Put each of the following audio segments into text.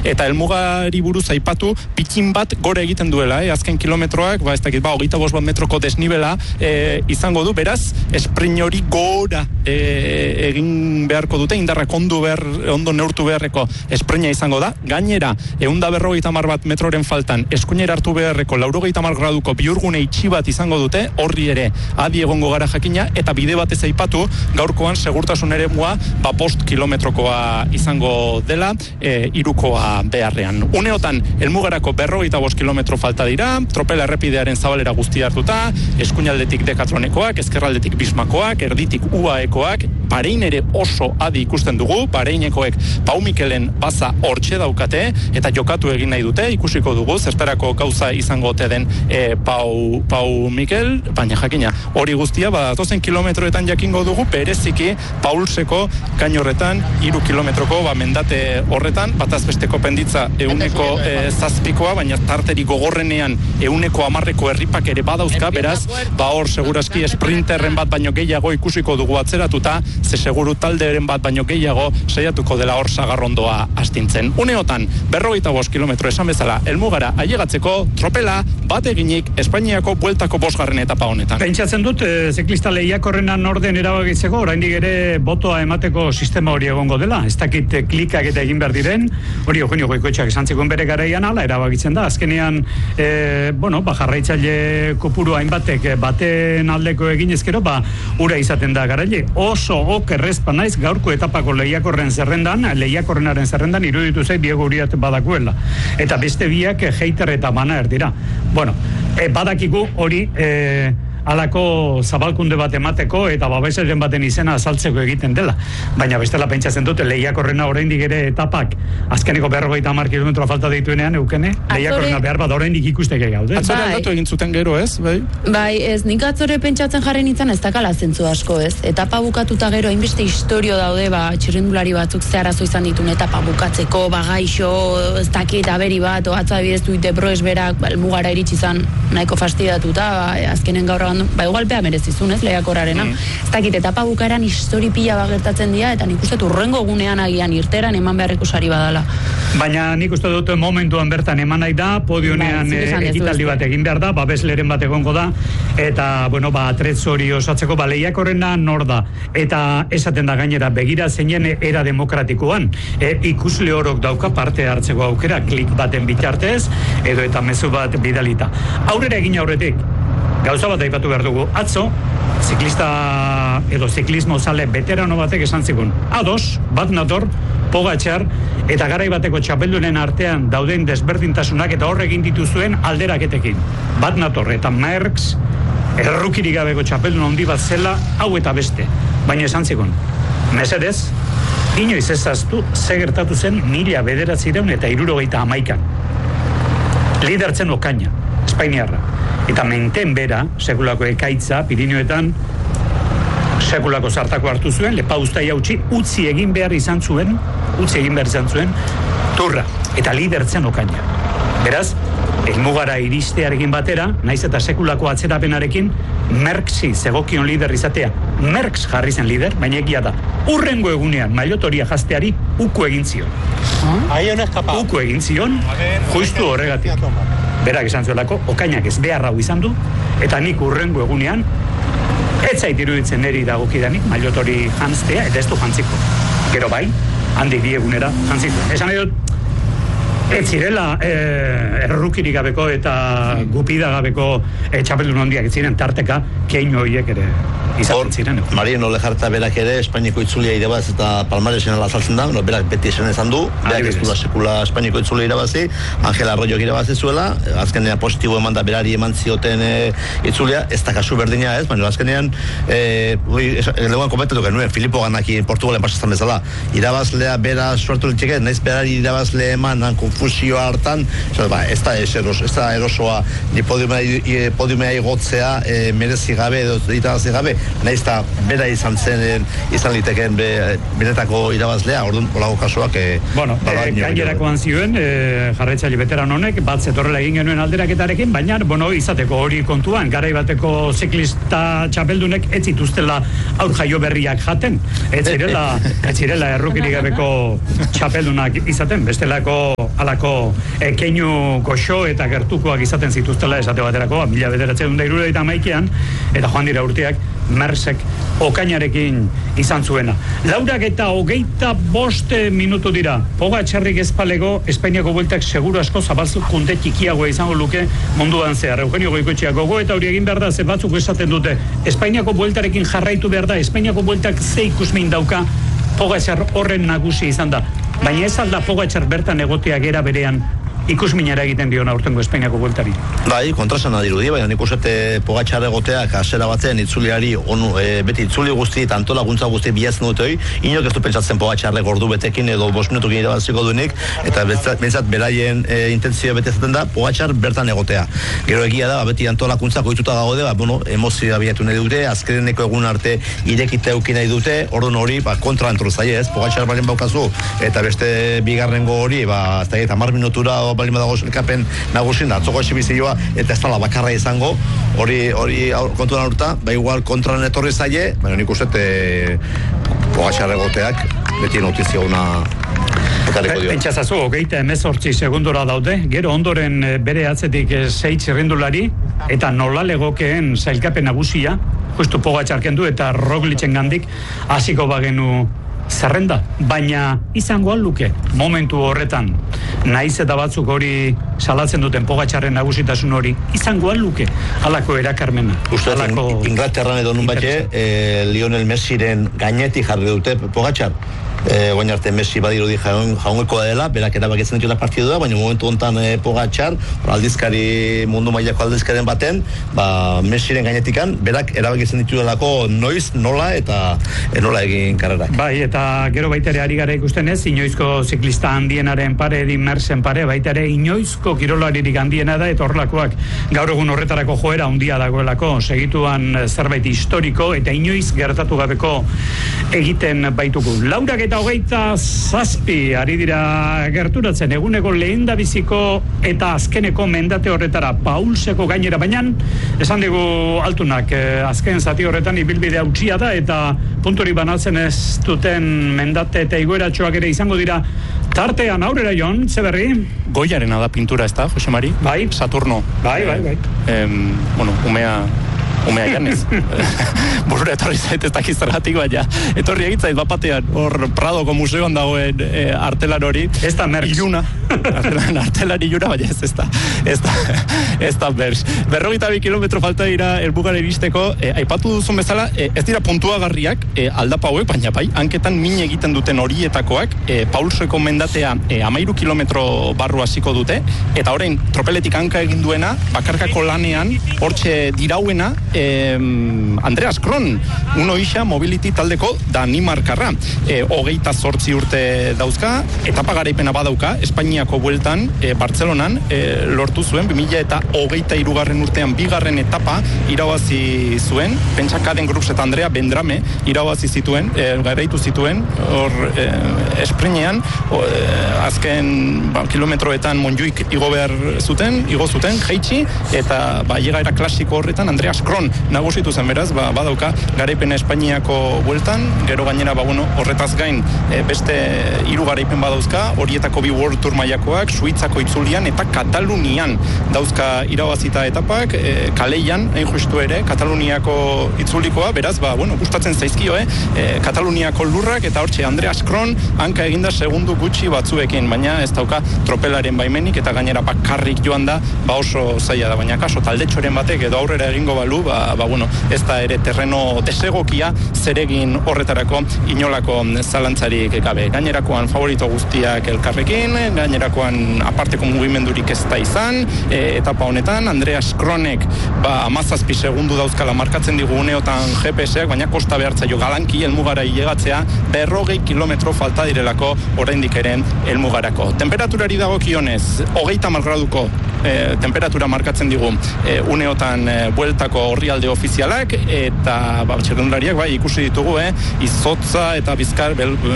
eta helmugari buruz aipatu pikin bat gore egiten duela, azken kilometroak, ez dakit, 25 bat metroko desnibela izango du, beraz, sprint hori gora egin beharko dute, indarrak ondo neurtu beharreko sprinta izango da, gainera, 150 bat metroren faltan, eskuinera hartu beharreko 90 graduko bihurgune itxi bat izango dute, horri ere adi egongo gara jakina, eta bide batez aipatu, gaurkoan segurtasun eremua 5 kilometrokoa izango dela, 3koa beharrean. Uneotan, helmugarako 55 kilometro falta dira, tropela errepidearen zabalera guztia hartuta, eskuinaldetik Decathlonekoak, ezkerraldetik Bismakoak, erditik UAEkoak, Parein ere oso adi ikusten dugu, Pareinekoek Pau Mikelen baza hortxe daukate, eta jokatu egin nahi dute, ikusiko dugu, zertarako gauza izango ote den Pau Mikel, baina jakina, hori guztia, datozen kilometroetan jakingo dugu, bereziki Paulseko kainorretan, 3 kilometroko, mendate horretan, bataz besteko penditza 107koa, baina tarteri gogorrenean 110ko herripak ere badauzka, beraz, hor seguraski sprinterren bat baino gehiago ikusiko dugu atzeratuta, ze seguru talderen bat baino gehiago saiatuko dela hor sagarrondoa astintzen. Uneotan, 55 kilometro esan bezala, helmugara ailegatzeko tropela bat eginik Espainiako bueltako 5. etapa honetan. Pentsatzen dut, ziklista lehiakorrenan orden erabakitzeko, oraindik ere botoa emateko sistema hori egongo dela. Ez dakit klikak eta egin behar diren, hori Eugenio Goikoetxeak esan zikuen bere garaian ala erabakitzen da. Azkenean, jarraitzaile kopuru hainbatek baten aldeko egin ezkero, ura izaten da garaile. Oso okerrezpa naiz gaurko etapako lehiakorrenaren zerrendan iruditu zait Diego Uriarte badakuela. Eta beste biak Heiter eta Manaer dira. Badakigu hori alako zabalkunde bat emateko eta babesaren baten izena azaltzeko egiten dela. Baina bestela pentsatzen dute lehiakorrena oraindik ere etapak azkeneko 50 kilometroa falta dituenean eukene, lehiakorrena behar bat oraindik ikusteke gaude. Atzore aldatu egin zuten gero, ez? Bai, ez, nik atzore pentsatzen jarri nintzen ez dakala zentzu asko, ez? Etapa bukatuta gero, hainbeste historio daude, txirrindulari batzuk zeharazo izan ditun etapa bukatzeko, gaixo, ez dakit aberi bat, atza bideztu dute Broes berak, mugara iritsi izan nahiko fastidatuta, azkenen gaur igual bea merezizun, ez, lehiakorrarena. Ez dakit, etapa bukaeran histori pila gertatzen dira, eta nik uste urrengo gunean agian irteran eman beharreko sari badala. Baina nik uste dut momentuan bertan eman nahi da, podionean ekitaldi bat egin behar da, babesleren bat egongo da, eta, atretz hori osatzeko, lehiakorrena nor da, eta esaten da gainera, begira zeinen era demokratikoan, ikusle horok dauka parte hartzeko aukera, klik baten bitartez, edo eta mezu bat bidalita. Aurrera egin aurretik, gauza bat aipatu behar dugu, atzo, ziklista edo ziklismo zale veterano batek esan zikun, ados, bat nator, Pogačar, eta garai bateko txapeldunen artean dauden desberdintasunak eta hor egin dituzuen alderaketekin. Bat nator, eta Merckx, errukirik gabeko txapeldun handi bat zela, hau eta beste. Baina esan zikun, mesedez, inoiz ezaztu, ze gertatu zen 1971 lidertzen Okaina, Espainiarra. Eta menten bera, sekulako ekaitza, Pirinioetan, sekulako zartako hartu zuen, lepauztai utzi egin behar izan zuen, turra, eta lidertzen Okaina. Beraz, helmugara iristearekin batera, naiz eta sekulako atzerapenarekin, Merckxi zegokion lider izatea. Merckx jarri zen lider, baina egia da. Urrengo egunean, mailotoria jazteari, uko egin zion. Uko egin zion, justu horregatik. Berak esan zuelako, Okainak ez behar hau izan du, eta nik urrengo egunean, ez zait iruditzen neri dagokidanik, mailotori jantztea, eta ez du jantziko. Gero bai, handik diegunera jantzitu. Esan nahi dut, ez zirela errukirik gabeko eta gupida gabeko txapeldun handiak ez ziren tarteka keino horiek ere izaten ziren. Mariano Lejarta berak ere Espainiko itzulia irabaz eta Palmaresen azaltzen da, berak beti esan du, berak ez duela sekula Espainiko itzulia irabazi, Angel Arroyok irabazi zuela, azkenean positibo eman da berari eman zioten itzulia, ez da kasu berdina ez, baina azkenean legoan komentatu genuen, Filipo Ganaki Portugalen pasaztan bezala, irabazlea bera suertu litxeke, naiz berari irabazle eman konfusioa hartan, ez da erosoa ni podiumea igotzea merezi gabe edo itabazi gabe, nahiz eta bera izan litekeen benetako irabazlea, orduan olago kasuak gainerakoan zioen jarraitzaile veteran honek bat zetorrela egin genuen alderaketarekin, baina izateko hori kontuan garai bateko ziklista txapeldunek ez zituztela aur jaio berriak jaten, ez zirela errukirik gabeko txapeldunak izaten, bestelako alako keinu goxo eta gertukoak izaten zituztela esate baterako 1971an, eta joan dira urteak Mersek okainarekin izan zuena. 25 minutu dira. Pogačarrik ezpalego Espainiako bueltak seguru asko zabalkunde txikiagoa izango luke munduan zehar. Eugenio Goikoetxeak gogo eta hori egin behar da, ze batzuk esaten dute. Espainiako bueltarekin jarraitu behar da, Espainiako bueltak ze ikusmin dauka Pogačar horren nagusi izan da. Baina ez alda Pogačar bertan egotea gera berean ikusminara egiten diona aurtengo Espainiako bueltari. Bai, kontrasana dirudi, baina nik usete Pogačar egoteak hasiera batean itzuliari beti itzuli guzti eta antolakuntza guzti bilatzen dutei, inok ez du pentsatzen Pogačarrek ordu betekin edo 5 minutukin irabaziko duenik, eta bentsat beraien intentzioa bete zaten da Pogačar bertan egotea. Gero egia da, beti antolakuntza koituta gaude, emozioa biatu nahi dute, azkeneko egun arte irekita euki nahi dute, orduan hori kontra antru zaie, ez? Pogačar balen baukazu, eta beste bigarrengo hori, ez da 10 minutura balin badago elkapen nagusin, atzoko exibizioa eta ez dala bakarra izango, hori kontuan urta, igual kontran etorri zaie, baina nik uste Pogačar egoteak beti notizia una ekarriko dio. Pentsazazu, 18 segundora daude, gero ondoren bere atzetik 6 txirrindulari, eta nola legokeen sailkapen nagusia, justu Pogačar kendu eta Roglicen gandik hasiko bagenu zerrenda, baina izango luke momentu horretan, naiz eta batzuk hori salatzen duten Pogačarren nagusitasun hori, izango luke halako erakarmena. Inglaterran edo nun batxe, Lionel Messiren gainetik jarri dute Pogačar. Guain arte Messi badirudi jaungoikoa dela, berak erabakitzen dituen partidua, baina momentu honetan Pogačar, aldizkari, mundu mailako aldizkaren baten, Messiren gainetikan, berak erabakitzen dituelako noiz, nola eta nola egin karrerak. Bai, eta gero baita ere ari gara ikusten ez, inoizko ziklista handienaren pare, Eddy Merckxen pare, baita ere inoizko kirolaririk handiena da, eta horrelakoak gaur egun horretarako joera handia dagoelako, segituan zerbait historiko eta inoiz gertatu gabeko egiten baituko. Laurak eta 27 ari dira gerturatzen eguneko lehendabiziko eta azkeneko mendate horretara Paulseko gainera, baina esan dugu altunak azken zati horretan ibilbide hautsia da eta puntori banatzen ez duten mendate eta igoeratxoak ere izango dira tartean. Aurrera Jon, ze berri? Goiarena da pintura, ez da, Jose Mari? Bai. Saturno. Bai. Umea janez. Burura etorri zait ez dakiz zergatik, baina etorri egitzait bapatean, hor Pradoko museoan dagoen artelan hori. Ez da Merckx. Iluna. Artelan iluna, baina ez da Merckx. 42 kilometro falta dira helbugara iristeko, aipatu duzun bezala, ez dira puntuagarriak aldapa hauek, baina bai, hanketan min egiten duten horietakoak, Paulseko mendatea 13 kilometro barru hasiko dute, eta orain tropeletik hanka egin duena, bakarkako lanean, hortxe dirauena, Andreas Kron, uno isa mobility taldeko Danimarkarra. 28 urte dauzka, etapa garaipena badauka, Espainiako bueltan, Bartzelonan, lortu zuen, 2023 urtean bigarren etapa irabazi zuen, pentsakaden Grups eta Andrea Bendrame irabazi zituen, garaitu zituen, hor esprinean, azken kilometroetan Montjuik igo zuten, jaitsi, eta llegaera klasiko horretan Andreas Kron nagusitu zen, beraz, badauka garaipena Espainiako bueltan, gero gainera, horretaz gain beste 3 garaipen badauzka, horietako 2 World Tour mailakoak, Suitzako itzulian eta Katalunian dauzka irabazita etapak, Kaleian, hain justu ere, Kataluniako itzulikoa, beraz, gustatzen zaizkio, Kataluniako lurrak, eta hortxe Andreas Kron hanka eginda segundu gutxi batzuekin, baina ez dauka tropelaren baimenik, eta gainera bakarrik joan da, oso zaila da, baina kaso taldetxoren batek edo aurrera egingo balu, ez da ere terreno desegokia zeregin horretarako inolako zalantzarik gabe. Gainerakoan favorito guztiak elkarrekin, gainerakoan aparteko mugimendurik ez da izan, etapa honetan, Andreas Kronek 17 segundu dauzkala markatzen digu uneotan GPS-ak, baina kosta behartzaio galanki helmugara ilegatzea, 40 kilometro falta direlako oraindik ere helmugarako. Temperaturari dagokionez, 30 graduko temperatura markatzen digu uneotan bueltako orrialde ofizialak, eta txirrendulariak bai ikusi ditugu, izotza eta bizkar,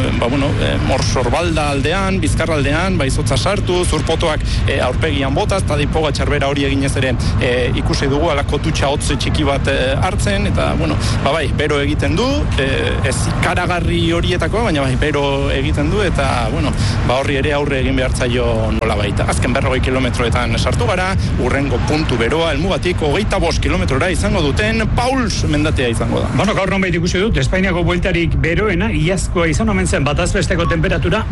morsorbalda aldean, bizkar aldean, izotza sartu, zurpotoak aurpegian botaz, eta dipoga txarbera hori eginez ere ikusi dugu, alako tutxa hotze txiki bat hartzen, eta, bero egiten du, ez ikaragarri horietako, baina bero egiten du, eta, horri ere aurre egin behartzaio nola baita. Azken 40 kilometroetan sartu gara, urrengo puntu beroa, helmugatik 25 kilometrora izango duten, Pauls mendatea izango da. Gaur nonbait ikusi dut, Espainiako bueltarik beroena, iazkoa izan omen zen, batazbesteko temperatura,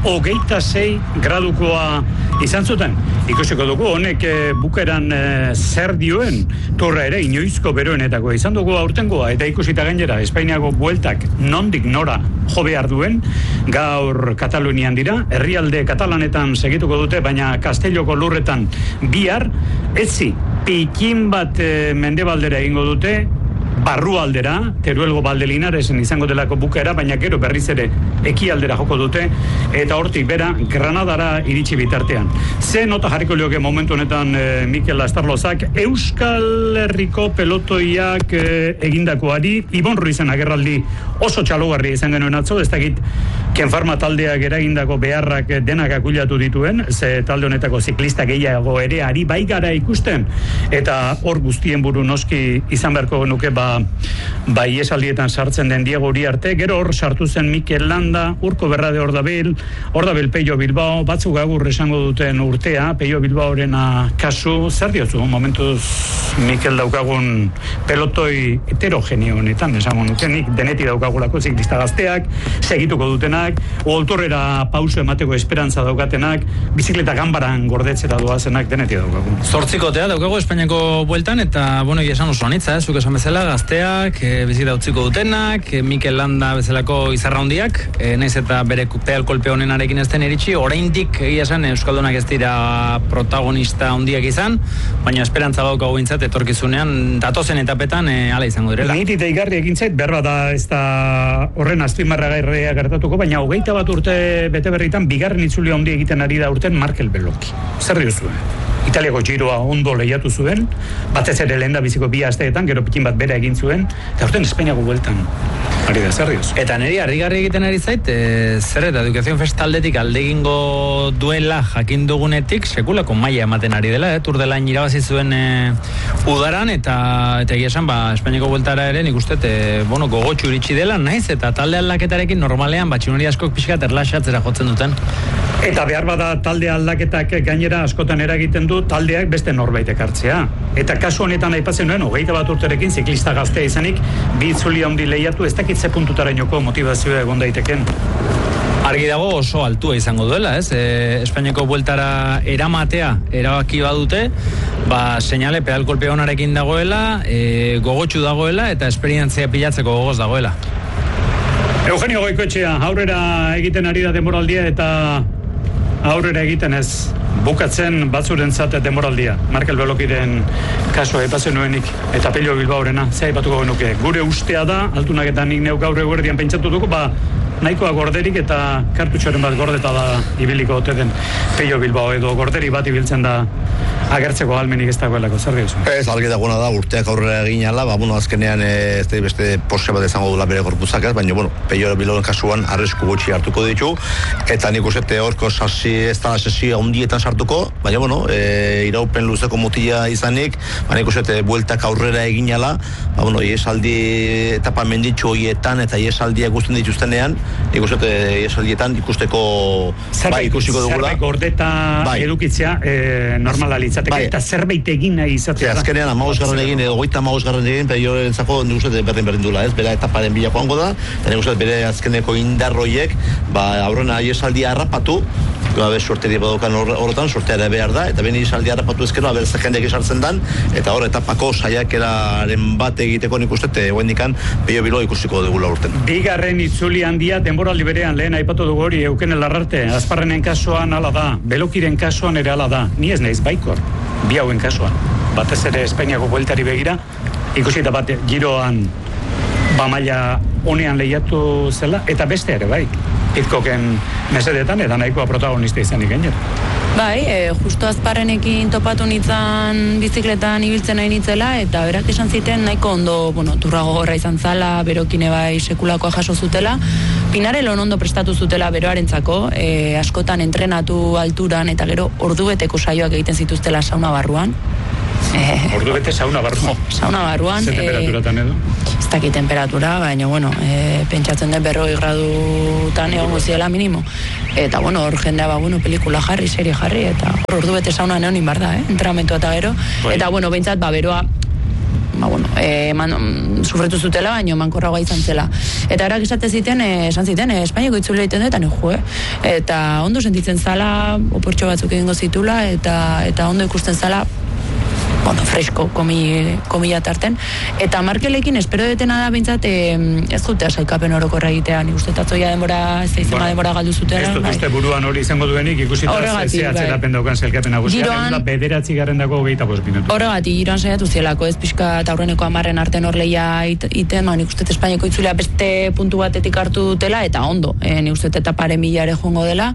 26 gradukoa izan zuten. Ikusiko dugu, honek bukeran zer dioen, turra ere, inoizko beroenetako izan dugu aurtengoa, eta ikusita gainera, Espainiako bueltak nondik nora jo behar duen, gaur Katalunian dira, herrialde katalanetan segituko dute, baina Kastelloko lurretan bihar, etzi, pikin bat mendebaldera egingo dute, barrualdera, Teruelgo Valdelinaresen izango delako bukaera, baina gero berriz ere ekialdera joko dute, eta hortik bera Granadara iritsi bitartean. Ze nota jarriko lioke momentu honetan Mikel Astarlozak, Euskal Herriko pelotoiak egindakoari, Ibon Ruizen agerraldi oso txalogarri izan genuen atzo, ez dakit Kenfarma taldeak eragindako beharrak denak akulatu dituen, ze talde honetako ziklista gehiago ere ari bai gara ikusten, eta hor guztien buru noski izan beharko nuke bai esaldietan sartzen den Diego Uriarte, gero hor sartu zen Mikel Landa, Urko Berrade Ordabil Peio Bilbao, batzuk agur esango duten urtea, Peio Bilbaorena kasu, zer diozu, momentuz Mikel daukagun pelotoi heterogeneo honetan, esango nukenik, deneti daukagulako ziklista gazteak, segituko dutenak, oltorrera pauso emateko esperantza daukatenak, bizikleta ganbaran gordetzera doazenak, deneti daukagun. 8 daukagu Espainiako bueltan, eta, esan oso anitza, zuk esan bezala, gazteak, bizita utziko dutenak, Mikel Landa bezalako izarra hondiak, naiz eta bere pedal kolpe honenarekin ez den iritsi, oraindik egia esan Euskaldunak ez dira protagonista hondiak izan, baina esperantza daukagu gintzat etorkizunean, datozen etapetan hala izango direla. Niti deigarri egin zait, berra da ez da horren azpimarragarria gertatuko, baina 21 urte bete berritan, bigarren itzuli handi egiten ari da urten Markel Beloki. Zer diozue? Italiako giroa ondo lehiatu zuen, batez ere lehen da biziko 2 asteetan, gero pikin bat bera egin zuen, eta urten Espainiako bueltan ari da, zer dioz? Eta niri harrigarri egiten ari zait, zer eta Educación Festaldetik alde egingo duela jakin dugunetik, sekulako maila ematen ari dela, Tour de Lain irabazi zuen udaran, eta egia esan, Espainiako bueltara ere nik uste, gogotxu iritsi dela, naiz, eta talde aldaketarekin normalean, txinori askok pixkat erlaxatzera jotzen duten. Eta behar bada talde aldaketak gainera askotan eragiten du taldeak beste norbait ekartzea. Eta kasu honetan aipatzen nuen, 21 urterekin ziklista gaztea izanik, 2 itzuli handi lehiatu, ez dakit ze puntutarainoko motivazioa egon daiteken. Argi dago oso altua izango duela, ez? Espainiako bueltara eramatea erabaki badute, seinale pedal kolpe honarekin dagoela, gogotxu dagoela eta esperientzia pilatzeko gogoz dagoela. Eugenio Goikoetxea, aurrera egiten ari da denboraldia eta aurrera egiten ez, bukatzen batzurentzat denboraldia. Markel Belokiren kasua aipatzen nuenik eta Peio Bilbaorena, ze aipatuko genuke. Gure ustea da, altunak eta nik neuk gaur eguerdian pentsatu dugu, nahikoa gorderik eta kartutxoren bat gordeta da ibiliko ote den Peio Bilbao, edo gorderi bat ibiltzen da agertzeko ahalmenik ez dagoelako, zer diozu? Ez, algi daguna da, urteak aurrera egin ala, azkenean ez da beste Porsche bat izango dula bere gorpuzak ez, baina, Peio Bilbaoren kasuan arrisku gutxi hartuko ditu, eta nik uste horko ez da sesio handietan sartuko, baina, iraupen luzeko mutila izanik, nik uste bueltak aurrera egin ala, iesaldi etapa menditxo horietan eta iesaldiak guztien dituztenean, nik uste iesaldietan ikusteko ikusiko dugula. Zerbait gordeta edukitzea normala litzateke, eta zerbait egin nahi izatea. Azkenean, 15 egin, 35 egin, Peiorentzako nik uste berdin dula, ez? Bera etaparen bila joango da, eta nik uste bere azkeneko indarroiek, aurrena iesaldia harrapatu, suerteri badokan horretan, suertea behar da, eta beni iesaldia harrapatu ezkero, zekendeak esartzen dan, eta hor etapako saiakeraren bat egiteko nik uste, guendikan Peio Bilbao ikusiko dugula urten. Bigarren itzuli handia denboraldi berean lehen aipatu dugu hori Euken Larrarte, Azparrenen kasuan hala da, Belokiren kasuan ere hala da, ni ez naiz baikor, bi hauen kasuan, batez ere Espainiako bueltari begira, ikusi eta bat giroan maila honean lehiatu zela, eta beste ere bai, Pitcocken mesedetan eta nahikoa protagonista izanik gainera. Bai, justo azparrenekin topatu nintzen bizikletan ibiltzen nahi nitzela, eta berak esan ziten nahiko ondo, turra gogorra izan zala, berokine bai sekulakoa jaso zutela, Pinarelon ondo prestatu zutela beroarentzako, askotan entrenatu alturan, eta gero ordubeteko saioak egiten zituztela sauna barruan. Ordubete sauna barruan? Sauna barruan. Ze temperaturatan edo? Ez dakit temperatura, baina, pentsatzen den 40 gradutan egongo ziela minimo. Eta, hor jendea, pelikula jarri, serie jarri, eta ordubete sauna neonin bar da, entrenamentua eta gero. Eta, behintzat, beroa, sufretu zutela, baina mankorragoa izan zela. Eta erak esan ziten, Espainiako itzulea egiten dut, eta ondo sentitzen zala, oportxo batzuk egingo zitula, eta ondo ikusten zala, fresko, komila tarten. Eta Markelekin espero detena da bintzat, ez dute sailkapen orokorra egitea, nik uste tatzoia denbora, ez da denbora galdu zutela. Ez dut uste buruan hori izango duenik, ikusita zehatzerapen daukan sailkapen nagusia, bederatzi garrendako 25 minutu. Horregatik, giroan saiatu zielako, ez pixka eta aurreneko 10 arten hor lehia iten, nik uste Espainiako itzulea beste puntu batetik hartu dutela, eta ondo, nik uste etaparen milare joango dela,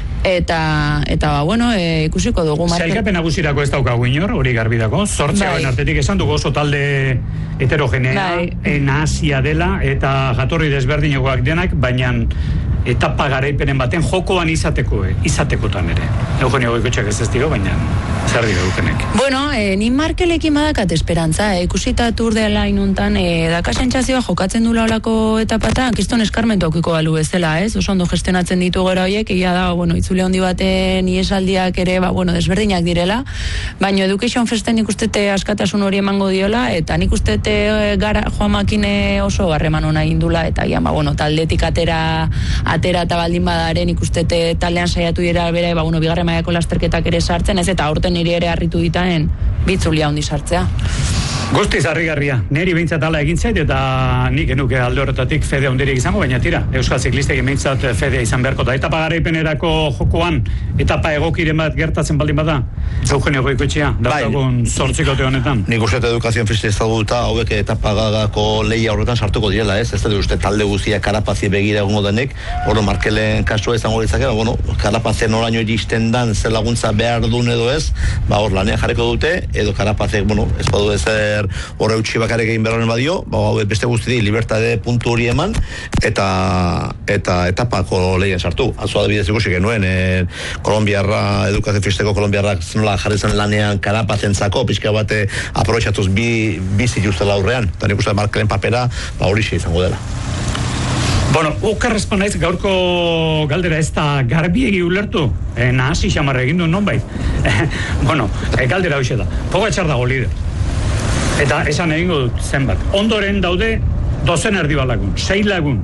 eta ikusiko dugu sailkapen nagusirako ez daukagu inor, hori garbi dago, zortzeagoen artetik esan dugu oso talde heterogenea, nahasia dela eta jatorri desberdinekoak denak, baina etapa garaipenen baten jokoan izatekotan ere. Eugenio Goikotxeak ez dio, baina zer dio dutenek. Ni Markelekin badakat esperantza, ikusita Tour de la inuntan, daka sentsazioa jokatzen dula olako etapatan, kiston eskarmentu aukiko balu bezala, ez? Oso ondo gestionatzen ditu gora horiek, egia da, itzule handi baten iesaldiak ere, desberdinak direla, baina Education Festen nik ustete askatasun hori emango diola, eta nik ustete Joan Makine oso garreman hona indula, eta taldetik atera eta baldin badaren ikustete taldean saiatu dira bere, bigarren mailako lasterketak ere sartzen, ez eta aurten niri ere harritu ditaen bitzulia handi sartzea. Guztiz harrigarria, niri behintzat ala egin zait, eta nik enuke alde horretatik fedea hundirik izango, baina tira, Euskal Ziklistek behintzat fedea izan beharko da. Etapa garaipenerako jokoan, etapa egokiren bat gertatzen baldin bada, Eugenio Goikotxea, dautagun zortzikote honetan. Nik uste Edukazioen Feste ez dagoetan, hauek etapa gagako lehia horretan sartuko direla, ez da uste talde guztia Karapazi begira egongo denek, Markelen kasua izango ditzake, Karapazen oraino iristen dan zer laguntza behar duen edo ez, hor lanean jarriko dute, edo Karapazek, ez badu ezer horre utxi bakarek egin berronen badio, beste guzti libertade puntu hori eman, eta etapako lehien sartu. Azua adibidez ikusi genuen, Kolombiarra, Edukazio Festeko Kolombiarrak nola jarri zen lanean Karapazentzako, pixka bate aprobetxatuz bi zituztela aurrean, eta nik uste Markelen papera horixe izango dela. Okarrezpa naiz gaurko galdera ez da garbiegi ulertu, nahasi xamarra egin du nonbait. Galdera hoxe da, Pogačar dago lider. Eta esan egingo dut zenbat. Ondoren daude 12 erdi lagun, 6 lagun.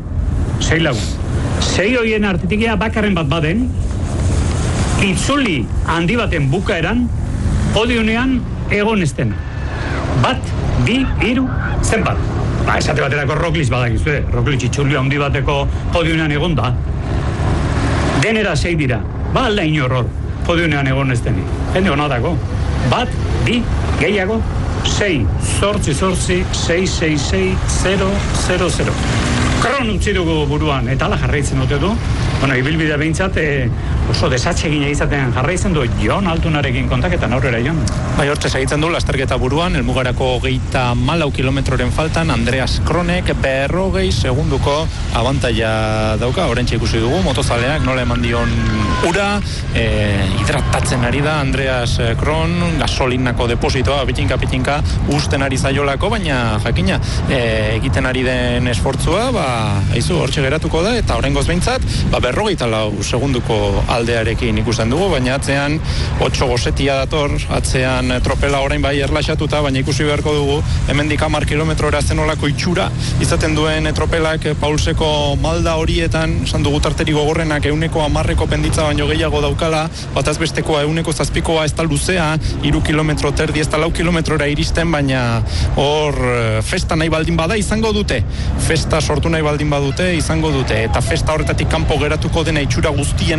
6 hoien artitikea bakarren bat baden, itzuli handi baten bukaeran, podiunean egon ez dena. 1, 2, 3, zenbat. Esate baterako Roglic badakizu, Roglic itzuli handi bateko podiunean egon da. Denera 6 dira, alda inorror podiunean egon ez deni. Jende honatako. 1, 2, gehiago, 6, 8, 6, 6, 6, 0, 0, 0. Kron utzi dugu buruan, eta ala jarraitzen dute du. Ibilbidea behintzat oso desatsegina izaten jarraitzen du Jon Altunarekin kontaketan aurrera Jon. Hortxe segitzen du, lasterketa buruan, helmugarako 34 kilometroren faltan, Andreas Kronek 40 segunduko abantaila dauka, orentxe ikusi dugu, motozaleak nola eman dion ura, hidratatzen ari da Andreas Kron, gasolinako depositoa, pitinka usten ari zaiolako, baina jakina, egiten ari den esfortzua, hortxe geratuko da, eta horrengoz behintzat, 44 segunduko aldearekin ikusten dugu, baina atzean 8 gosetia dator, atzean tropela orain bai erlaxatuta, baina ikusi beharko dugu, hemendik 10 kilometrora zenolako itxura izaten duen tropelak Paulseko malda horietan, esan dugu tarteri gogorrenak 110 penditza baino gehiago daukala, bataz bestekoa 107 ez da luzea, 3 kilometro terdi ez da 4 kilometrora iristen, baina hor festa nahi baldin bada izango dute, festa sortu nahi baldin badute izango dute, eta festa horretatik kanpo geratuko dena itxura guztien arabera,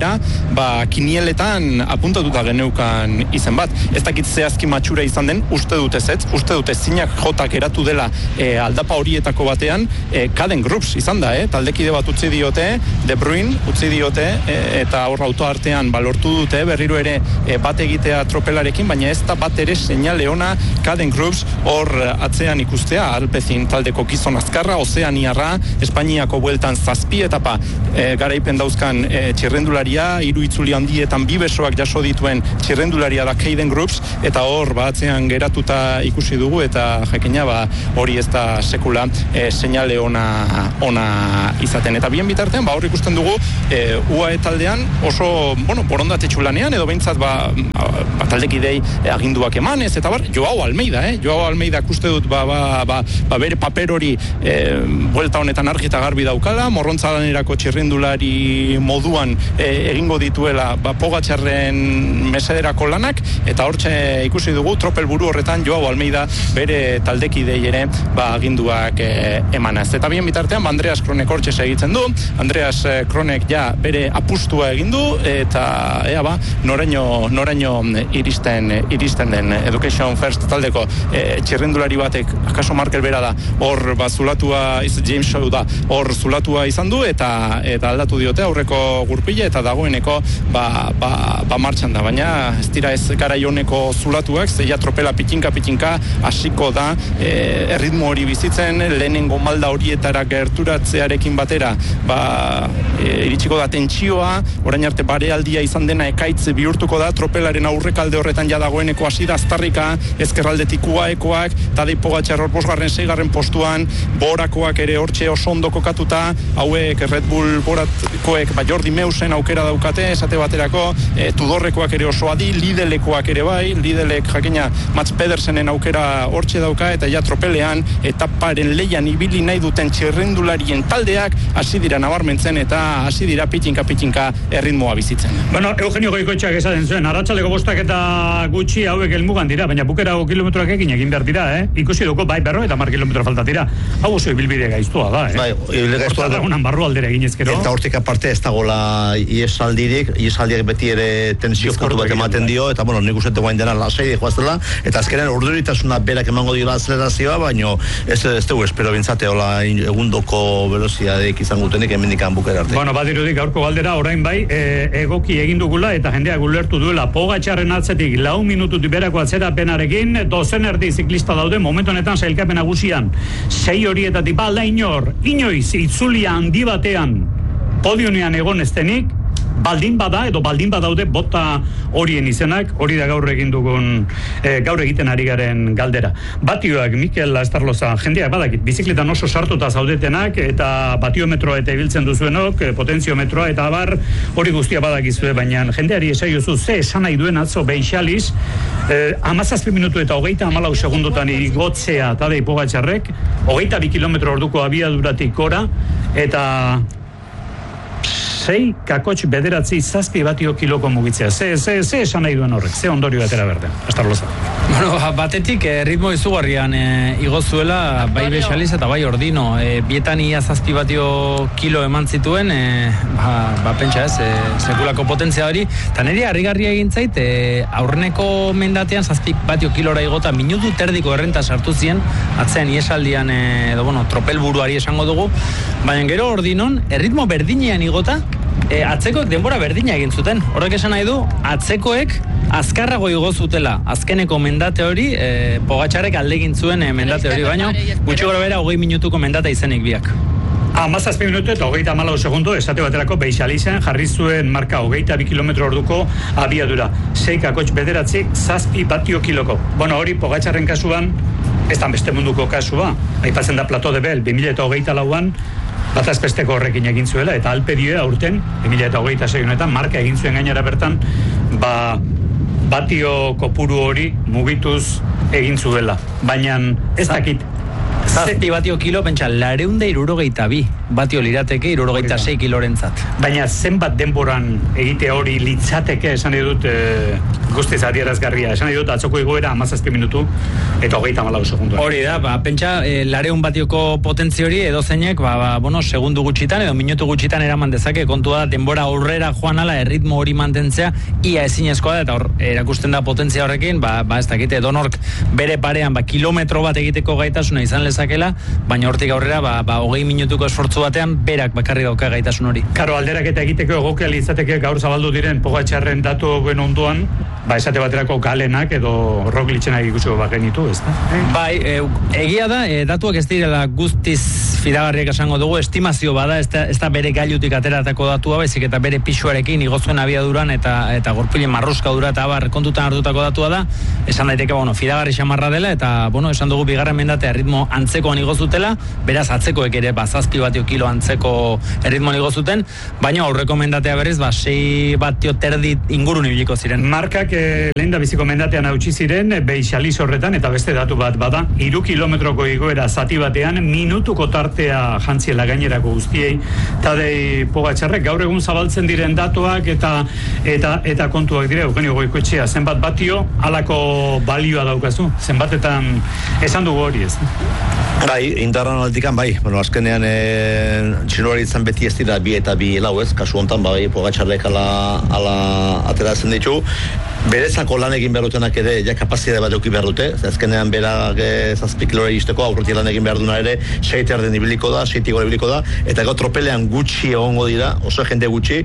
dira, kinieletan apuntatuta geneukan izen bat. Ez dakit zehazki matxura izan den, uste dut zinak jotak eratu dela aldapa horietako batean, Caden Groups izan da, taldekide bat utzi diote, De Bruyne utzi diote, eta hor autoartean lortu dute berriro ere bat egitea tropelarekin, baina ez da bat ere seinale ona Caden Groups hor atzean ikustea, Alpecin taldeko gizon azkarra, Ozeaniarra, Espainiako bueltan 7 etapa garaipen dauzkan txirrendularia, 3 itzuli handietan 2 besoak jaso dituen txirrendularia da Caden Groups, eta hor atzean geratuta ikusi dugu, eta jakina hori ez da sekula seinale ona izaten. Eta bien bitartean, hor ikusten dugu UAE taldean oso, borondatetxu lanean, edo behintzat taldekidei aginduak emanez, eta Joao Almeida uste dut bere paper hori buelta honetan argi eta garbi daukala, morrontzalanerako txirrendulari moduan egingo dituela Pogačarren mesederako lanak, eta hortxe ikusi dugu tropel buru horretan Joao Almeida bere taldekidei ere aginduak emanaz. Eta bien bitartean, Andreas Kronek hortxe segitzen du, Andreas Kronek ja bere apustua egin du, eta noraino iristen den Education First taldeko txirrendulari batek, akaso Markel bera da, hor zulatua, James Shaw da, hor zulatua izan du, eta aldatu diote aurreko gurpile, eta dagoeneko martxan da, baina ez dira ez garai honeko zulatuak, zeia tropela pitinka hasiko da erritmo hori bizitzen, lehenengo malda horietara gerturatzearekin batera iritsiko da tentsioa, orain arte barealdia izan dena ekaitz bihurtuko da, tropelaren aurrekalde horretan ja dagoeneko hasi da aztarrika, ezkerraldetik UAEkoak, Tadej Pogačar hor 5., 6. postuan, Borakoak ere hortxe oso ondo kokatuta, hauek Red Bull Borakoek Jordi Meusen aukera daukate, esate baterako, Tudorrekoak ere oso adi, Lidelekoak ere bai, Lidelek jakina Mats Pedersenen aukera hortxe dauka, eta ja tropelean etaparen leian ibili nahi duten txirrendularien taldeak hasi dira nabarmentzen, eta hasi dira pitinka erritmoa bizitzen. Bueno, Eugenio Goikoetxeak esaten zuen, arratsaldeko 5 eta gutxi hauek helmugan dira, baina bukerako kilometroak egin behar dira, ikusi dugu, 50 kilometro falta dira. Hau oso ibilbide gaiztua da, ibilbide gaiztua da. Unan barru aldera egin ezkero. Eta hortik aparte ez dagoela iesaldiak beti ere tensio puntu bat ematen dio, eta nik uste guain dena lasai joaztela, eta azkenen urduritasuna berak emango dira azelerazioa, baina ez dugu espero bintzate hola egundoko veloziadeik izan gutenik emendikan bukera arte. Bueno, badirudik gaurko galdera, orain bai, egoki egin dugula, eta jendeak ulertu duela, Pogačarren atzetik 4 minututik berako atzerapenarekin, 2 erdi ziklista daude, momentu honetan sailkapen nagusian 6 horietatik inoiz itzulia handi batean podionean egon eztenik, baldin badaude bota horien izenak, hori da gaur egiten ari garen galdera. Batioak, Mikel Estarloza, jendeak badakit, bizikletan oso sartuta zaudetenak, eta batiometroa eta ibiltzen duzuenok, potenziometroa eta hori guztia badakizue, baina jendeari esaiozu ze esan nahi duen atzo Beixaliz, 17 minutu eta 34 segundotan igotzea Tadej Pogačarrek, 22 kilometro orduko abiaduratik gora, eta 6,9 batio kiloko mugitzea. Ze esan nahi duen horrek? Ze ondorio atera berden? Estarloza. Bueno, batetik ritmo izugarrian igo zuela, bai Beixaliz eta bai Ordino. Bietan ia 7 batio kilo eman zituen, pentsa ez, sekulako potentzia hori. Eta niri harrigarria egin zait, aurreneko mendatean 7 batio kilora igota minutu terdiko errenta sartu zien, atzean iesaldian, tropel buruari esango dugu, baina gero Ordinon, erritmo berdinean igota, atzekoek denbora berdina egin zuten. Horrek esan nahi du, atzekoek azkarrago igo zutela azkeneko mendate hori, Pogačarrek alde egin zuen mendate hori, baina gutxi gora bera 20 minutuko mendate izenik biak. 17 minutu eta 34 segundo, esate baterako Beixalizen jarri zuen marka 22 kilometro orduko abiadura. 6,9 7 batio kiloko. Bueno, hori Pogačarren kasuan, ez da beste munduko kasua, aipatzen da Plato de Bel, 2024an, batazpesteko horrekin egin zuela, eta Alpedioe aurten, 2026 honetan, marka egin zuen gainera bertan, batio kopuru hori mugituz egin zuela. Baina ez dakit... 7 batio kilo, pentsa, 262. batio lirateke 76 kilorentzat. Baina zenbat denboran egite hori litzateke, esan dut guztiz adierazgarria, esan dut atzoko igoera 17 minutu eta 34 segundu. Hori da, pentsa, 200 batioko potentzia hori edo zeinek, segundu gutxitan edo minutu gutxitan eraman dezake, kontua denbora aurrera joan ala erritmo hori mantentzea ia ezinezkoa da, eta hor erakusten da potentzia horrekin, ez dakite edonork bere parean kilometro bat egiteko gaitasuna izan lezakela, baina hortik aurrera 20 minutuko esfortzu batean berak bakarri dauka gaitasun hori. Karo, alderaketa egiteko egokia litzateke gaur zabaldu diren Pogačarren datu ben ondoan, esate baterako Galenak edo Rogliczenak ikusiko bagenitu, ez da? Bai, egia da, datuak ez direla guztiz fidagarriak esango dugu, estimazio bada, ez da bere gailutik ateratako datua, baizik eta bere pisuarekin igozuen abiaduran eta gorpilen marruskadura eta kontutan hartutako datua da, esan daiteke, fidagarri xamarra dela, eta, esan dugu bigarren mendatea ritmo antzekoan igozutela, beraz atzekoek ere, 7 batio kilo antzeko erritmoan igozuten, baina aurreko mendatea berriz, 6 batio terdi ingurun ibiliko ziren. Markak lehen da biziko mendatean hautsi ziren, Beixaliz horretan, eta beste datu bat bada, 3 kilometroko igoera zati batean, minutuko tartea jantziela gainerako guztiei, eta Pogačarrek gaur egun zabaltzen diren datuak eta kontuak dire, Eugenio Goikoetxea, zenbat batio, halako balioa daukazu, zenbatetan esan dugu hori ez. Bai, indarran altikan, bai. Azkenean txinolari izan beti ez dira 2 eta 2 lau ez, kasu hontan, Pogačarrek ala ateratzen ditu. Berezako lan egin behar dutenak ere, kapazidade bat eduki behar dute. Azkenean berak 7 kilora iristeko, aurretik lan egin behar duna ere, 6 erden ibiliko da, 6 igor ibiliko da, eta gau tropelean gutxi egongo dira, oso jende gutxi,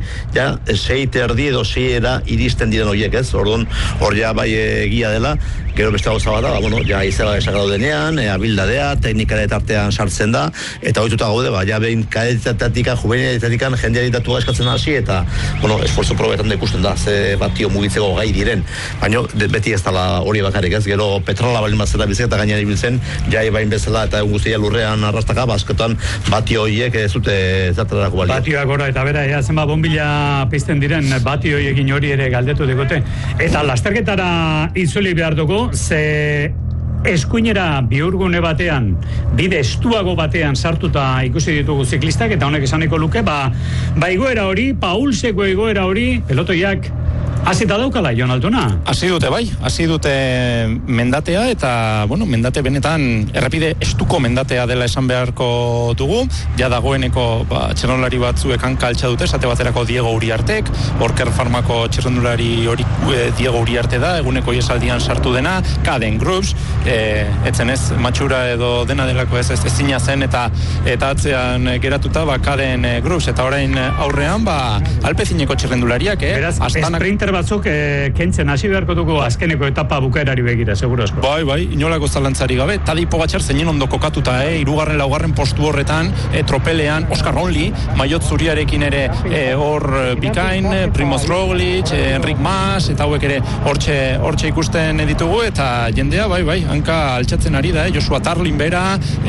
6 erdi edo 6 era iristen diren horiek ez, orduan, hor bai egia dela, gero beste gauza bat da, izela esakatu denean, abildadea, teknikare tartean sartzen da, eta hoituta gaude, behin kadetatik, juveniletatik, jendeari datua eskatzen hasi, eta, esforzo probetan da ikusten da, ze batio mugitzeko gai diren, baina beti ez dala hori bakarrik ez, gero petrola balin bat zeta bizek eta gainean ibiltzen, jai bain bezala eta guztia lurrean arrastaka, askotan batio horiek ez dute zertarako balio. Batioak gora eta bera, zenba bombila pizten diren batio horiekin hori ere galdetu dekote. Eta lasterketara itzuli behar dugu, ze eskuinera bihurgune batean, bide estuago batean sartuta ikusi ditugu ziklistak, eta honek esaniko luke, igoera hori, paulseko igoera hori, pelotoiak hasita daukala, Jon Altuna? Hasi dute, bai. Hasi dute mendatea, eta, mendate benetan errepide estuko mendatea dela esan beharko dugu. Ja dagoeneko, txirrendulari batzuek hanka altxa dute, esate baterako Diego Uriartek, Orker Farmako txirrendulari hori Diego Uriarte da, eguneko iesaldian sartu dena, Caden Groups, etzen ez, matxura edo dena delako ez ezina zen, eta atzean geratuta, Caden Groups, eta orain aurrean, Alpezineko txirrendulariak, Beraz, sprinter batzuk kentzen hasi beharko dugu azkeneko etapa bukaerari begira, seguro asko. Bai, inolako zalantzari gabe. Tadej Pogačar zeinen ondo kokatuta, 3. 4. postu horretan, tropelean, Oscar Onli, maiot zuriarekin ere hor bikain, Primoz Roglic, Enric Mas, eta hauek ere hortxe ikusten ditugu, eta jendea, bai, hanka altxatzen ari da, Joshua Tarlin bera,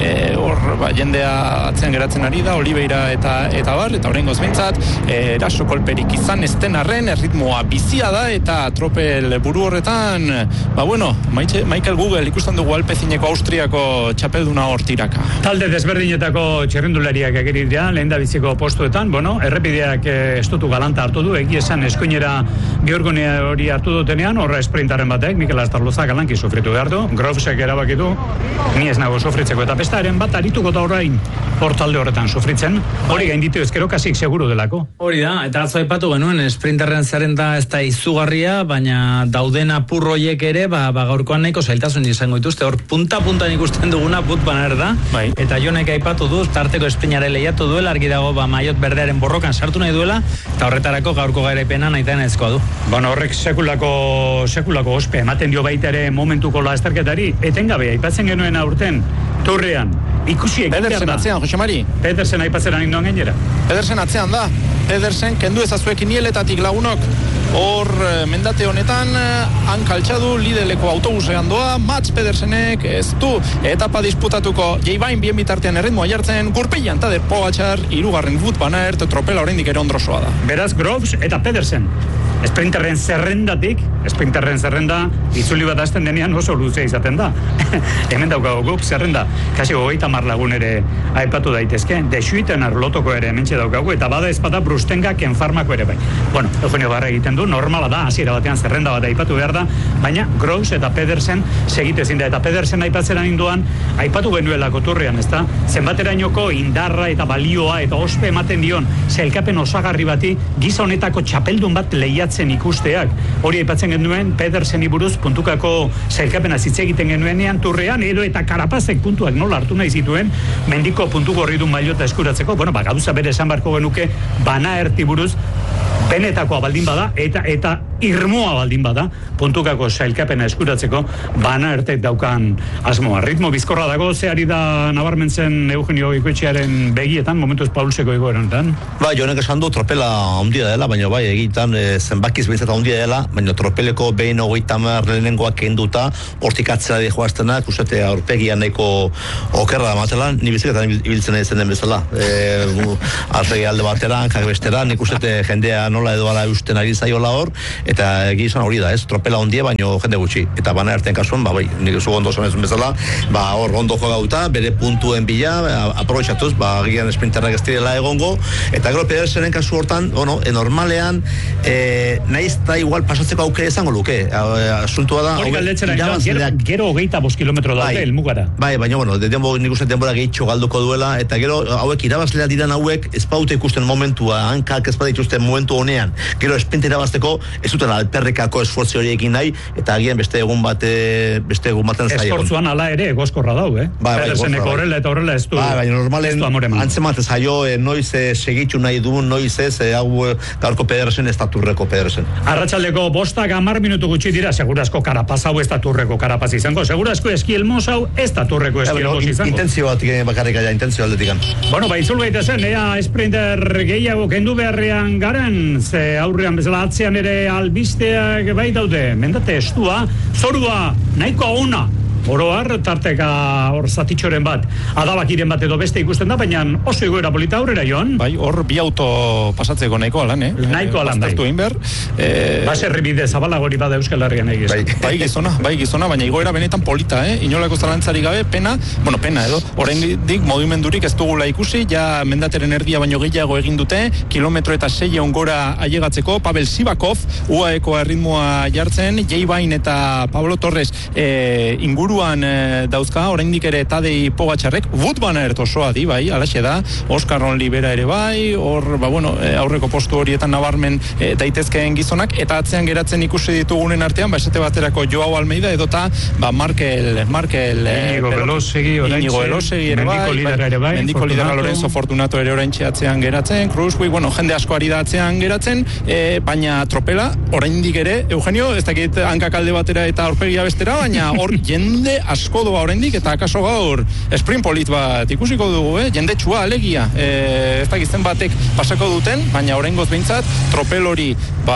hor jendea atzean geratzen ari da, Oliveira eta bar, eta horrengoz bintzat, eraso kolperik izan ezten arren, erritmoa bizi da, eta tropel buru horretan, Michael Google ikusten dugu Alpezineko Austriako txapelduna hor tiraka. Talde desberdinetako txirrendulariak egiritea, lehen da biziko postuetan, errepideak estutu galanta hartu du, esan eskuinera bihurgunea hori hartu dutenean, horra esprintaren batek, Mikel Astarloza galanki sufritu behar du, Grovesek erabakitu, ni ez nago sufritzeko, eta bestaren bat arituko da orain hor talde horretan sufritzen, hori gainditu ezkero kasik seguru delako. Hori da, eta atzo aipatu genuen, esprinterren zerrenda ez da izugarria, baina dauden apurroiek ere, gaurkoan nahiko zailtasun izango dituzte, hor punta-puntan ikusten duguna Wout van Aert da, eta Jonek aipatu du, tarteko esprinare lehiatu duela, argi dago maiot berdearen borrokan sartu nahi duela, eta horretarako gaurko garaipena nahitan ezkoa du. Horrek sekulako ospe, ematen dio baita ere momentuko lasterketari, etengabe, aipatzen genuen aurten, Turrean, ikusi egin behar da. Pedersen atzean, Jose Mari. Pedersen aipatzeran indoan gainera. Pedersen atzean da. Pedersen, kendu ezazuek inieletatik lagunok, hor mendate honetan, hankaltxadu, lideleko autobusean doa, Mats Pedersenek ez du etapa disputatuko, Jeibain bien bitartean erritmoa jartzen, gurpilan Tadej Pogačar, 3. Wout van Aert, tropela oraindik ere ondrosoa da. Beraz, Groves eta Pedersen. Sprinterren zerrenda, itzuli bat hasten denean oso luzea izaten da. Hemen daukago guk zerrenda, kasi 30 lagun ere aipatu daitezke, desuiten arlotoko ere hementxe daukagu, eta bada ezpada brustenga kenfarmako ere bai. Bueno, Eugenio Barra egiten du, normala da, hasiera batean zerrenda bat aipatu behar da, baina Gross eta Pedersen segitezin da, eta Pedersen aipatzeran induan, aipatu genuela koturrean, ezta? Zenbaterainoko indarra eta balioa eta ospe ematen dion, sailkapen osagarri bati, giza honetako txapeldun bat lehiatzen ikusteak. Hori aipatzen genuen, Pederseni buruz puntukako sailkapena hitz egiten genuenean turrean, edo eta Karapazek puntuak nola hartu nahi zituen, mendiko puntu gorridun mailota eskuratzeko, bueno, gauza bere esan barko genuke, Bana Erti buruz, benetakoa baldin bada, eta irmoa baldin bada, puntukako sailkapena eskuratzeko, Bana Ertek daukan asmoa. Ritmo bizkorra dago, zehari da nabarmentzen Eugenio Goikoetxearen begietan, momentuz Paulseko egoerantan. Jonek esan du tropela handia dela, baina egitan zenbakiz behintzat handia dela, baina tropeleko behin 30 lehenengoak kenduta, hortik atzera di joaztenak, usate aurpegian nahiko okerra da matela, ni biziketan ibiltzen izen den bezala. Aurpegi alde bateran, kakbestera, nik usate jendea nola edo ala eusten ari zaiola hor, eta egizan hori da, tropela handia, baina jende gutxi. Eta Bana Erten kasuan, nik zu ondo zanezun bezala, hor ondo jogauta, bere puntuen bila, aprobetxatuz, agian esprinterrak ez direla egongo, eta gero Pedersenen kasu hortan, normalean, nahiz da igual pasatzeko aukera izango luke. Asuntua da, gero 25 kilometro daude, elmugara. Baina, nik uste denbora gehitxo galduko duela, eta gero hauek irabazlea diren hauek, ez baute ikusten momentua, hankak ez badituzten momentu honean, gero esprinta irabazteko, ez duten alperrikako esfortzi horiekin nahi, eta agian beste egun baten zai. Esfortzuan ala ere, egoskorra dau, Pederseneko horrela eta horrela ez du. Baina, normalen, antzemat ez haio, noiz segitxu nahi du, noiz ez, hau gaurko Pedersen ez da turreko Pedersen. Arratsaldeko 5-10 minutu gutxi dira, segurazko Karapaz hau ez da turreko Karapaz izango, segurazko Eskielmos hau ez da turreko Eskielmos izango. Intentzio bat bakarrik aia, intentzio aldetikan. Bueno, itzul gaitezen, ea sprinter gehiago kendu beharrean garen, ze aurrean bezala atzean ere albisteak bai daude, mendate estua, zorua, nahiko ona. Oroar, tarteka hor zatitxoren bat, adabakiren bat edo beste ikusten da, baina oso egoera polita aurrera joan. Hor bi auto pasatzeko nahiko alan, Nahiko alan, Baserri bide zabalagori bada Euskal Herrian egiz. Bai gizona, baina egoera benetan polita, Inolako zalantzari gabe, pena edo, oraindik modumendurik ez dugula ikusi, ja mendateren erdia baino gehiago egin dute, kilometro eta 6 ongora ailegatzeko, Pavel Sivakov, UAEko erritmoa jartzen, Jay Bain eta Pablo Torres inguru dauzka, oraindik ere Tadej Pogačarrek, Wout van Aert osoa di, alaxe da, Oscar Olivera ere bai, hor, aurreko postu horietan nabarmen daitezkeen gizonak, eta atzean geratzen ikusi ditugunen artean, esate baterako Joao Almeida, edota, Markel Inigo Elosegi ere bai, Mendiko lidera Lorenzo Fortunato ere oraintxe atzean geratzen, Kruiswijk, jende asko ari da atzean geratzen, baina tropela, oraindik ere, Eugenio, ez dakit hankak alde batera eta aurpegia bestera, baina hor jende asko doa oraindik, eta akaso gaur sprint polit bat ikusiko dugu, jende txua alegia, ez dakizten batek pasako duten, baina oraingoz behintzat tropel hori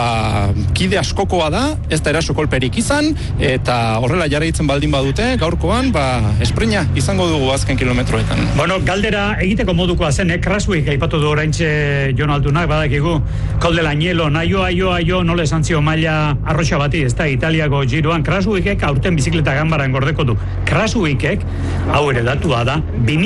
kide askokoa da, ez da eraso kolperik izan, eta horrela jarraitzen baldin badute, gaurkoan sprinta izango dugu azken kilometroetan. Bueno, galdera egiteko modukoa zen, Kruiswijk aipatu du oraintxe Jon Altunak, badakigu, Col del Agnello, aio, nola esan zio maila arroxa bati, ez da, Italiako giroan, Kruiswijkek aurten bizikleta ganbaran gordeko du. Kruiswijkek, hau ere datua da,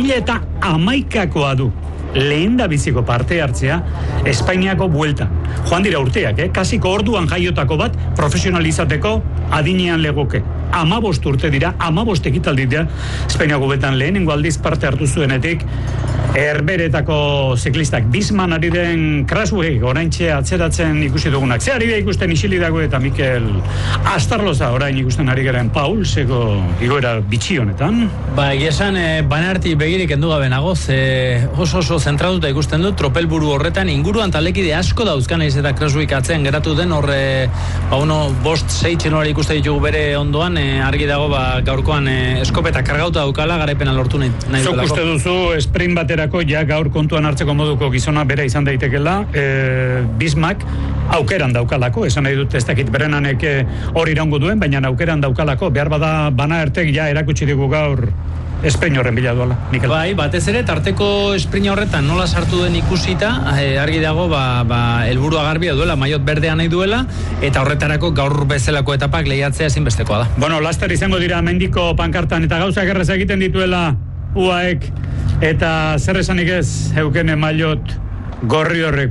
2011koa du. Lehen da biziko parte hartzea Espainiako bueltan. Joan dira urteak, kasiko orduan jaiotako bat profesionalizateko adinean legoke. 15 urte dira, 15 ekitaldi dira Espainiako bueltan lehenengo aldiz parte hartu zuenetik Herberetako ziklistak. Bisman ari den Kruiswijk oraintxe atzeratzen ikusi dugunak. Ze ari da ikusten Isili dago eta Mikel Astarloza orain ikusten ari garen Paul, seko igoera bitxi honetan. Egia esan, Van Aerti begirik endu gabe nagoz, oso zentratuta ikusten dut, tropelburu horretan inguruan talekide asko dauzkan naiz eta Kruiswijk atzean geratu den, horre, 5-6 txenoari ikusten ditugu bere ondoan, argi dago gaurkoan eskopeta kargauta daukala, garaipena lortu nahi delako. Zuk uste duzu, sprint baterako, ja gaur kontuan hartzeko moduko gizona bera izan daitekela, Bismak aukeran daukalako, esan nahi dut ez dakit berenanek hori iraungo duen, baina aukeran daukalako, behar bada Van Aertek ja erakutsi digu gaur esprein horren bila duela, Mikel. Bai, batez ere, tarteko esprein horretan nola sartu den ikusita, argi dago, helburua garbia duela, maiot berdea nahi duela, eta horretarako gaur bezalako etapak lehiatzea ezinbestekoa da. Bueno, laster izango dira mendiko pankartan, eta gauzak errez egiten dituela UAEk, eta zer esanik ez, Eukene Maiot gorri horrek,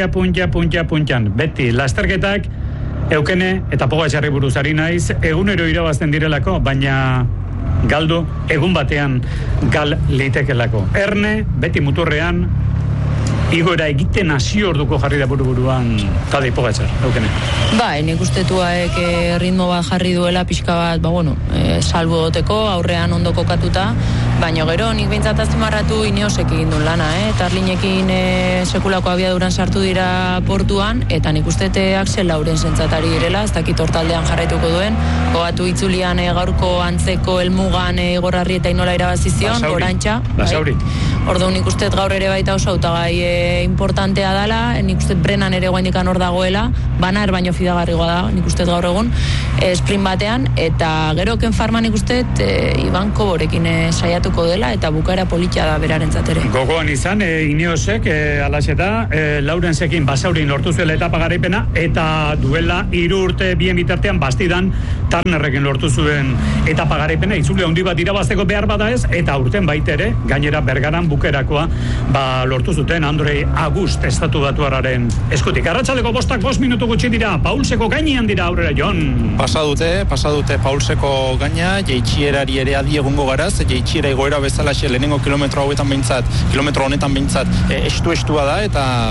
puntxan, beti, lasterketak, Eukene eta Pogačarri buruz ari naiz, egunero irabazten direlako, baina galdu egun batean gal litekelako. Erne, beti muturrean, igoera egiten hasi orduko jarri da buruan Tadej Pogačar, Eukene. Nik ustetuaek ritmo bat jarri duela, pixka bat, salbo doteko, aurrean ondo kokatuta, baina gero nik behintzat azpimarratu Ineosek egin duen lana, eta Arlinekin sekulako abiaduran sartu dira portuan, eta nik ustete Axel Lauren zentzatari direla, ez dakit hortaldean jarraituko duen, gogatu itzulian gaurko antzeko helmugan Igorrarri eta inola irabazizion, Gorantxa. Basauri. Orduan nik uste gaur ere baita oso hautagai importantea dela, nik uste Brenan ere guaindikan hor dagoela, banar baino fidagarrigoa da, nik uste gaur egun, sprint batean, eta gero Ken Farma nik uste Iban Koborekin saiatuko dela, eta bukaera politia da beraren zatere. Gogoan izan, Ineosek, alaxeta, Laurensekin Basaurin lortu zuela etapa garaipena, eta duela 3 urte bien bitartean Bastidan Turnerrekin lortu zuen etapa garaipena, itzule handi bat irabazteko behar bada ez, eta urten baitere, gainera Bergaran bukerakoa lortu zuten Andrei Agust estatu batuarraren eskutik. Arratsaleko 5 minutu gutxi dira, Paulseko gainean dira aurrera, Jon. Pasa dute Paulseko gaina, jeitxierari ere adi egongo garaz, jeitxiera igoera bezalaxe lehenengo kilometro honetan behintzat estua da, eta,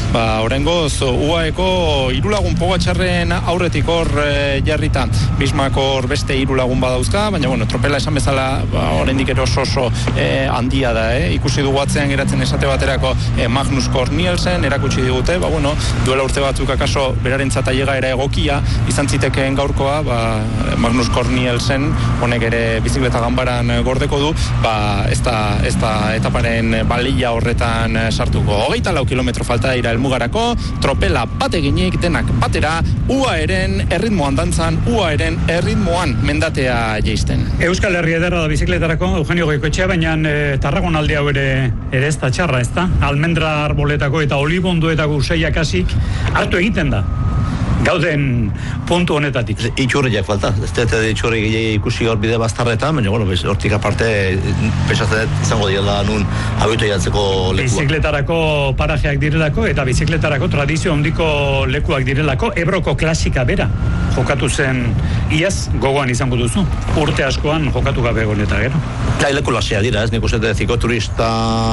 oraingoz UAEko 3 lagun Pogačarren aurretik hor jarrita, Bismarck beste 3 lagun badauzka, baina, tropela esan bezala, oraindik ere oso handia da, ikusi dugu atzean geratzen esate baterako Magnus Cort Nielsen, erakutsi digute, duela urte batzuk akaso berarentzat ailegaera egokia izan zitekeen gaurkoa, Magnus Cort Nielsen, honek ere bizikleta ganbaran gordeko du, ez da etaparen balia horretan sartuko. 24 kilometro falta dira helmugarako, tropela bat eginik, denak batera, UAEren erritmoan dantzan, UAEren erritmoan mendatea jeisten. Euskal Herri ederra da bizikletarako, Eugenio Goikoetxea, baina Tarragon alde hau ere ez da txarra, ez da? Almendra arboletako eta olibondoetako usaiak hasik hartu egiten da. Gauden puntu honetatik. Itxurriak falta. Ez dut itxurri ikusi hor bide bastarretan, baina, hortik aparte pesatzen izango diela nun abitu jatzeko lekua. Bizikletarako parajeak direlako eta bizikletarako tradizio handiko lekuak direlako, Ebroko klasika bera jokatu zen iaz, gogoan izango duzu. Urte askoan jokatu gabe goneta, gero? Leku lasea dira, ez nik uste zikoturista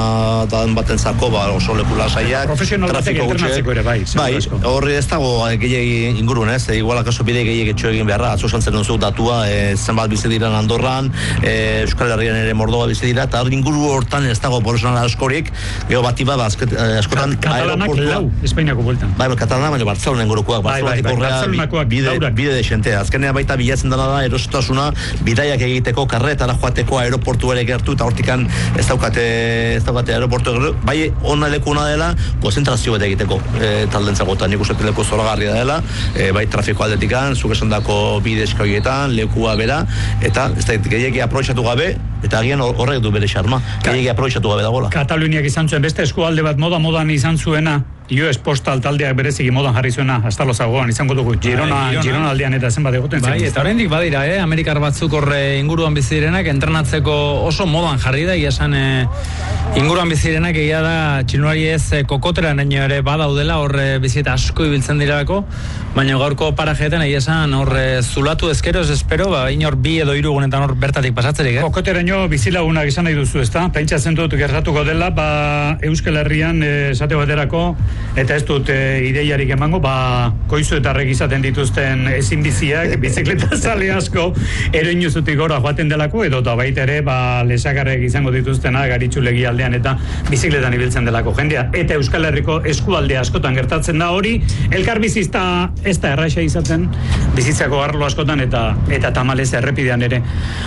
dan batentzako oso leku lasaiak. Profesional batek internatzeko ere, bai. Horri ez dago gehiagi ingurun, ez? Igual akaso bide gehiagi etxo egin beharra, atzo santzen duzu datua, zenbat bizi diran Andorran, Euskal Herrian ere Mordoba bizi dira, eta inguru hortan ez dago profesional askorik, geho bati bat, askotan Katalanak lau, Espainiako bueltan. Katalanak, baina Bartzelona ingurukoak, Bartzelonakoak bide desente, azkenean baita bilatzen dela da, erosotasuna, bidaiak egiteko, karretara joateko aeroportu ere gertu, eta hortikan ez daukate aeroportu gertu, bai ona lekuna dela, konzentrazio bat egiteko taldentzako, eta nik uste leku zoragarria dela, bai trafiko aldetikan, zuk esan dako bide eskauietan, lekua bera, eta ez da gehiagi aprobetxatu gabe, eta agian horrek du bere xarma, gehiagi aprobetxatu gabe dagoela. Kataluniak izan zuen, beste eskualde bat modan izan zuena, US Postal taldeak bereziki modan jarri zuena, hasta lozagoan izango dugu, Girona aldean eta zenbat egoten zen. Eta oraindik badira, Amerikar batzuk horre inguruan bizirenak entrenatzeko oso modan jarri da, esan inguruan bizirenak egia da txinulari ez kokotera naino ere badaudela, horre bizita asko ibiltzen direlako, baina gaurko parajeetan egia esan horre zulatu ezkero, ez espero, inor 2 edo 3 gunetan hor bertatik pasatzerik, Kokoteraino bizilagunak izan nahi duzu, ezta? Pentsatzen dut gertatuko dela, Euskal Herrian esate baterako, eta ez dut ideiarik emango, koizuetarrek izaten dituzten ezin biziak, bizikleta zale asko, eroinuzutik gora joaten delako, edo eta baita ere, lesakarrek izango dituztena, garitxulegi aldean eta bizikletan ibiltzen delako jendea. Eta Euskal Herriko eskualde askotan gertatzen da hori, elkar bizizta ez da erraixa izaten, bizitzako arlo askotan eta tamalez errepidean ere.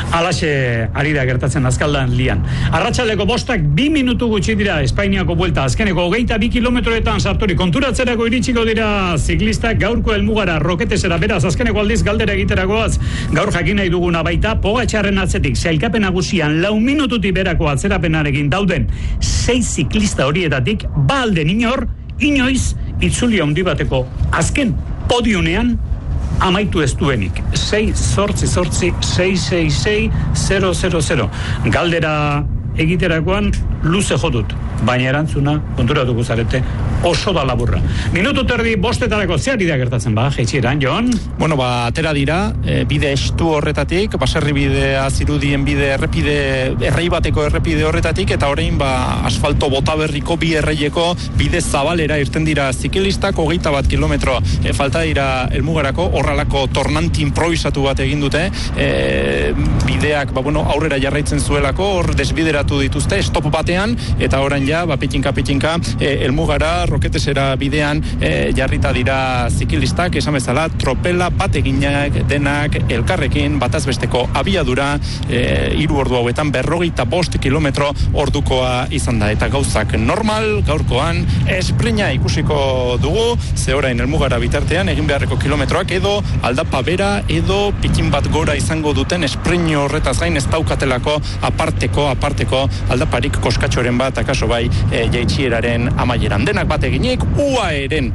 Alaxe ari da gertatzen azkaldan lian. Arratsaleko 5 2 minutu gutxi dira Espainiako buelta, azkeneko 22 kilometroetan bueltan sartori. Konturatzerako iritsiko dira ziklistak gaurko helmugara Roketesera, beraz azkeneko aldiz galdera egiterakoaz. Gaur jakin nahi duguna baita Pogačarren atzetik sailkapen nagusian 4 minututik berako atzerapenarekin dauden 6 ziklista horietatik balden inoiz itzuli handi bateko azken podiunean amaitu ez duenik. 6-8-6-6-6-0-0-0. Galdera egiterakoan luze jodut, baina erantzuna konturatuko zarete oso da laburra. Minutu terdi bostetarako zeari da gertatzen jaitsieran, Jon? Bueno, atera dira, bide estu horretatik, baserri bidea zirudien bide errei bateko errepide horretatik, eta orain asfalto botaberriko bi erreieko bide zabalera irten dira ziklistak, 21 kilometro falta dira helmugarako, horrelako tornanti improvisatu bat egin dute, bideak aurrera jarraitzen zuelako, hor desbideratu dituzte, stop batean, eta orain pitinka helmugara Roketesera bidean jarrita dira zikilistak, esan bezala tropela bat eginak denak elkarrekin batazbesteko abiadura 3 ordu hauetan 45 kilometro ordukoa izan da, eta gauzak normal, gaurkoan esprina ikusiko dugu, ze orain helmugara bitartean egin beharreko kilometroak edo aldapa bera edo pitin bat gora izango duten esprin horretaz gain ez daukatelako aparteko aldaparik koskatxoren bat akaso bai jaitsieraren amaieran. Denak bat eginik, UAEren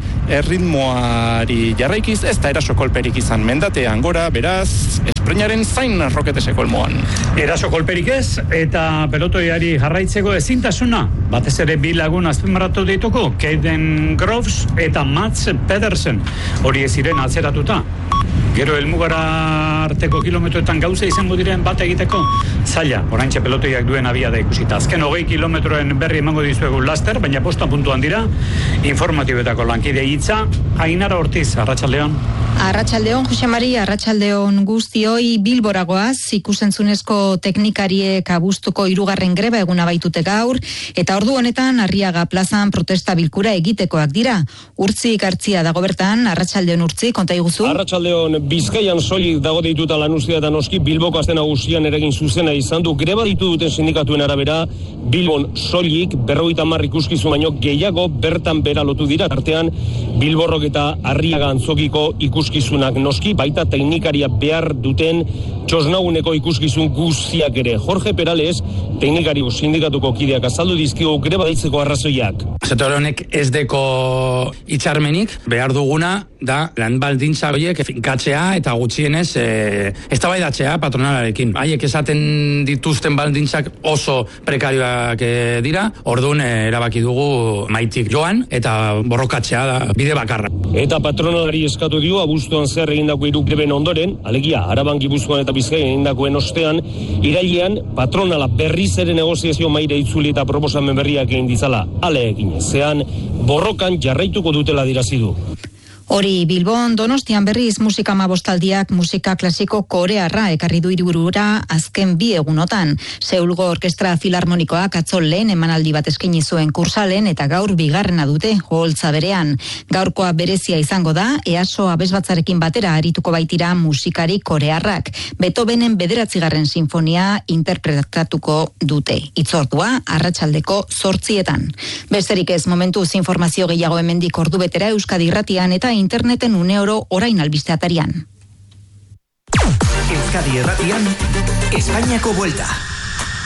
erritmoari jarraikiz, ez da eraso kolperik izan mendatean gora, beraz, esprinaren zain Roketeseko helmoan. Eraso kolperik ez, eta pelotoiari jarraitzeko ezintasuna, batez ere bi lagun azpimarratu dituko, Caden Groves eta Mats Pedersen, hori ez ziren atzeratuta. Gero helmugara arteko kilometroetan gauza izango diren bat egiteko zaila, oraintxe pelotoiak duen abiada ikusita. Azken 20 kilometroen berri emango dizuegu laster, baina posta puntuan dira, informatibetako lankide hitza, Ainara Ortiz, arratsaldeon. Arratsaldeon, Jose Mari, arratsaldeon guztioi. Bilboragoaz, ikusentzunezko teknikariek abuztuko 3. greba eguna baitute gaur, eta ordu honetan Arriaga plazan protesta bilkura egitekoak dira. Urtzik hartzia dago bertan, arratsaldeon Urtzi, konta iguzu? Arratsaldeon, Bizkaian soilik dago deituta lanuzia eta noski Bilboko aste nagusian eragin zuzena izan du. Greba ditu duten sindikatuen arabera, Bilbon soilik 50 ikuskizun baino gehiago bertan bera lotu dira. Artean Bilborrok eta Arriaga antzokiko ikuskizunak noski, baita teknikaria behar duten txosnaguneko ikuskizun guztiak ere. Jorge Perales, teknikario sindikatuko kideak azaldu dizkigu greba deitzeko arrazoiak. Sektore honek ez deko hitzarmenik, behar duguna da lan baldintza horiek finkatzea eta gutxienez eztabaidatzea patronalarekin. Haiek esaten dituzten baldintzak oso prekarioak dira, orduan erabaki dugu maitik joan eta borrokatzea da bide bakarra. Eta patronalari eskatu dio abuztuan zer egindako 3 greben ondoren, alegia Araban, Gipuzkoan eta Bizkaian egindakoen ostean, irailean patronala berriz ere negoziazio mahaira itzuli eta proposamen berriak egin ditzala. Ale egin ezean, borrokan jarraituko dutela adierazi du. Hori Bilbon, Donostian berriz musika amabostaldiak musika klasiko korearra ekarri du hiriburura azken 2 egunotan. Seulgo Orkestra Filarmonikoak atzo lehen emanaldi bat eskaini zuen kursalen eta gaur bigarrena dute Oholtza berean. Gaurkoa berezia izango da, EASO abesbatzarekin batera arituko baitira musikari korearrak. Beethovenen 9. sinfonia interpretatuko dute. Itzordua arratsaldeko 8:00. Besterik ez, momentuz informazio gehiago hemendik ordubetera Euskadi Irratian eta interneten uneoro orain albiste atarian. Euskadi Irratian, Espainiako Buelta.